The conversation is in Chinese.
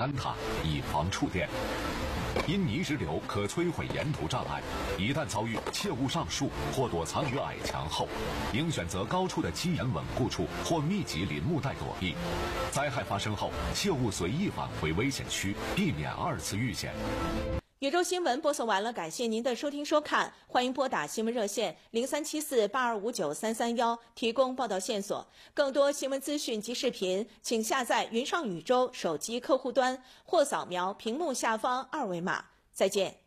干塔，以防触电。因泥石流可摧毁沿途障碍，一旦遭遇，切勿上树或躲藏于矮墙后，应选择高处的基岩稳固处或密集林木带躲避。灾害发生后，切勿随意返回危险区，避免二次遇险。 禹州新闻播送完了，感谢您的收听收看，欢迎拨打新闻热线03748259-331提供报道线索。更多新闻资讯及视频，请下载云上禹州手机客户端或扫描屏幕下方二维码。再见。